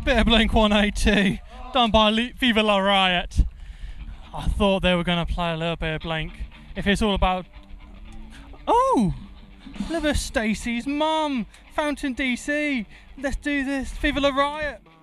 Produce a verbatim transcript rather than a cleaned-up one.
Bit of Blink one eighty, done by Le- Viva La Riot. I thought they were going to play a little bit of Blink. If it's all about... Oh! Look at Stacey's mum! Fountain D C! Let's do this! Viva La Riot!